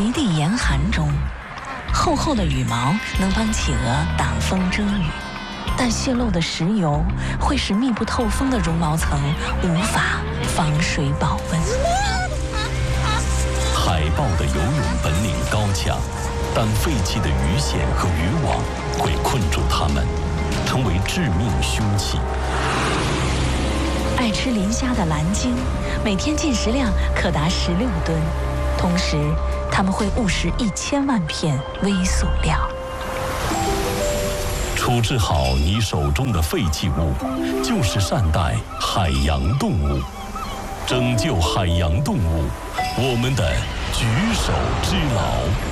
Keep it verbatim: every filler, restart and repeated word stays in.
极地严寒中，厚厚的羽毛能帮企鹅挡风遮雨，但泄漏的石油会使密不透风的绒毛层无法防水保温。 海豹的游泳本领高强，但废弃的鱼线和渔网会困住它们，成为致命凶器。 爱吃磷虾的蓝鲸，每天进食量可达十六吨，同时它们会误食一千万片微塑料。 处置好你手中的废弃物，就是善待海洋动物，拯救海洋动物，我们的举手之劳。